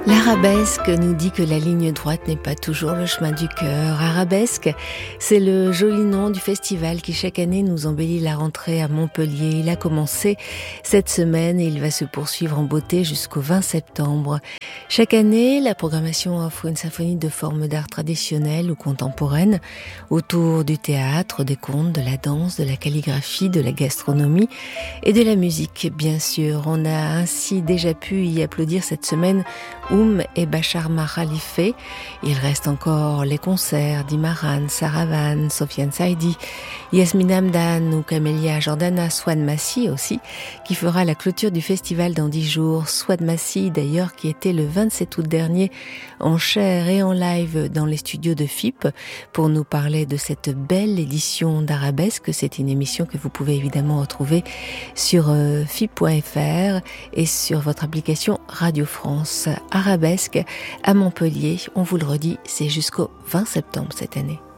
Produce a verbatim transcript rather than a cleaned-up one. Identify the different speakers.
Speaker 1: L'arabesque nous dit que la ligne droite n'est pas toujours le chemin du cœur. Arabesque, c'est le joli nom du festival qui chaque année nous embellit la rentrée à Montpellier. Il a commencé cette semaine et il va se poursuivre en beauté jusqu'au vingt septembre. Chaque année, la programmation offre une symphonie de formes d'art traditionnelles ou contemporaines autour du théâtre, des contes, de la danse, de la calligraphie, de la gastronomie et de la musique, bien sûr. On a ainsi déjà pu y applaudir cette semaine Oum et Bachar Makhalife. Il reste encore les concerts d'Imaran, Saravan, Sofiane Saidi, Yasmine Hamdan ou Camélia Jordana, Souad Massi aussi, qui fera la clôture du festival dans dix jours. Souad Massi d'ailleurs qui était le vingt-sept août dernier en chair et en live dans les studios de F I P pour nous parler de cette belle édition d'Arabesque. C'est une émission que vous pouvez évidemment retrouver sur euh, F I P point F R et sur votre application Radio France. Arabesque à Montpellier, on vous le redit, c'est jusqu'au vingt septembre cette année.